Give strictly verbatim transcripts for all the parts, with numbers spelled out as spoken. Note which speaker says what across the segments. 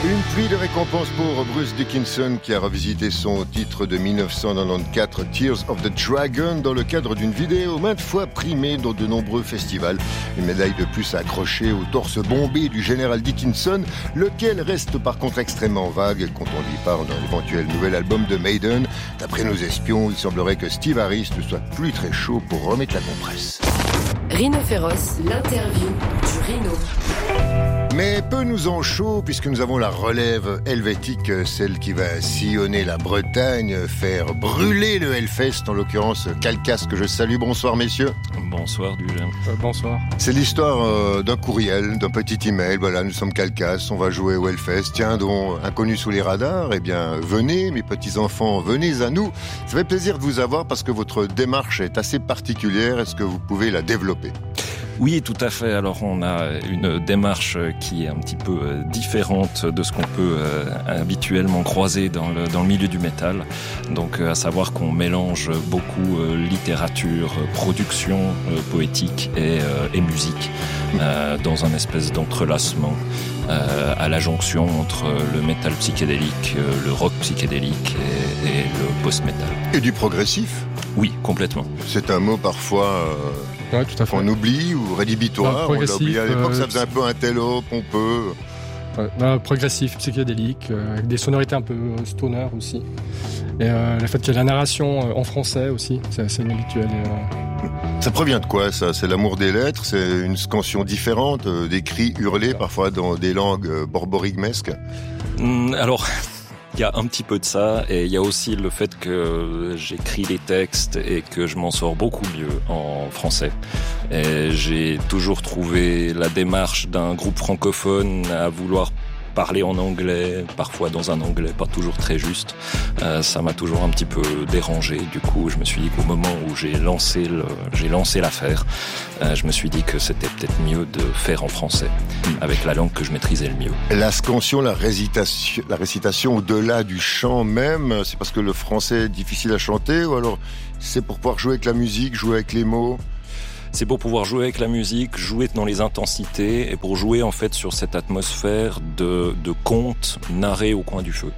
Speaker 1: Une pluie de récompenses pour Bruce Dickinson qui a revisité son titre de dix-neuf cent quatre-vingt-quatorze Tears of the Dragon dans le cadre d'une vidéo maintes fois primée dans de nombreux festivals. Une médaille de plus accrochée au torse bombé du général Dickinson, lequel reste par contre extrêmement vague quand on lui parle d'un éventuel nouvel album de Maiden. D'après nos espions, il semblerait que Steve Harris ne soit plus très chaud pour remettre la compresse.
Speaker 2: Rhino Féroce, l'interview du Rhino.
Speaker 1: Mais peu nous en chaud puisque nous avons la relève helvétique, celle qui va sillonner la Bretagne, faire brûler le Hellfest, en l'occurrence Calcas que je salue. Bonsoir messieurs.
Speaker 3: Bonsoir Dulin.
Speaker 4: Euh, bonsoir.
Speaker 1: C'est l'histoire euh, d'un courriel, d'un petit email. Voilà, nous sommes Calcas, on va jouer au Hellfest. Tiens donc, inconnus sous les radars, eh bien venez mes petits-enfants, venez à nous. Ça fait plaisir de vous avoir parce que votre démarche est assez particulière. Est-ce que vous pouvez la développer ?
Speaker 3: Oui, tout à fait. Alors, on a une démarche qui est un petit peu différente de ce qu'on peut euh, habituellement croiser dans le, dans le milieu du métal. Donc, à savoir qu'on mélange beaucoup euh, littérature, production euh, poétique et, euh, et musique euh, dans un espèce d'entrelacement euh, à la jonction entre le métal psychédélique, euh, le rock psychédélique et, et le post-métal.
Speaker 1: Et du progressif ?
Speaker 3: Oui, complètement.
Speaker 1: C'est un mot parfois... Euh...
Speaker 4: Ouais, tout à fait.
Speaker 1: On oublie ou rédhibitoire, on l'a oublié à l'époque, euh, ça faisait un peu un télo, pompeux.
Speaker 4: Ouais, bah, progressif, psychédélique, euh, avec des sonorités un peu stoner aussi. Et euh, le fait qu'il y ait la narration euh, en français aussi, c'est assez inhabituel. Et, euh...
Speaker 1: Ça provient de quoi ça ? C'est l'amour des lettres, c'est une scansion différente, euh, des cris hurlés parfois dans des langues euh, borborigmesques.
Speaker 3: Mmh, alors... Il y a un petit peu de ça, et il y a aussi le fait que j'écris les textes et que je m'en sors beaucoup mieux en français. Et j'ai toujours trouvé la démarche d'un groupe francophone à vouloir parler en anglais, parfois dans un anglais pas toujours très juste. Euh, ça m'a toujours un petit peu dérangé. Du coup, je me suis dit qu'au moment où j'ai lancé le, j'ai lancé l'affaire, euh, je me suis dit que c'était peut-être mieux de faire en français, avec la langue que je maîtrisais le mieux.
Speaker 1: La scansion, la récitation, la récitation au-delà du chant même, c'est parce que le français est difficile à chanter, ou alors c'est pour pouvoir jouer avec la musique, jouer avec les mots ?
Speaker 3: C'est pour pouvoir jouer avec la musique, jouer dans les intensités et pour jouer en fait sur cette atmosphère de, de conte narré au coin du feu.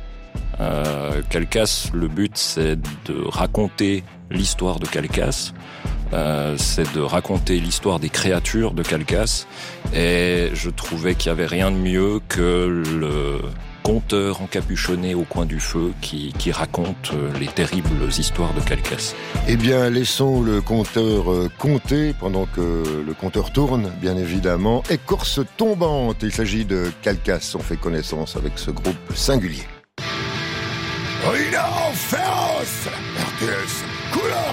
Speaker 3: Euh, Calcas, le but c'est de raconter l'histoire de Calcas, euh, c'est de raconter l'histoire des créatures de Calcas, et je trouvais qu'il y avait rien de mieux que le conteur encapuchonné au coin du feu qui, qui raconte les terribles histoires de Calcas.
Speaker 1: Eh bien, laissons le compteur compter pendant que le compteur tourne, bien évidemment. Écorce tombante, il s'agit de Calcas. On fait connaissance avec ce groupe singulier. Rhino Féroce!